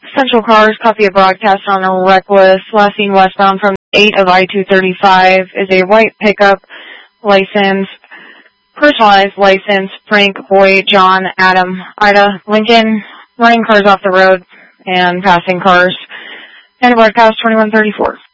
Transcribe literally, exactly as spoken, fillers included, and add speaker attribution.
Speaker 1: Central Cars, copy of broadcast on a reckless. Last seen westbound from eight of I two thirty-five is a white pickup, license, personalized license, Frank, Boy, John, Adam, Ida, Lincoln, running cars off the road and passing cars. And broadcast twenty-one thirty-four.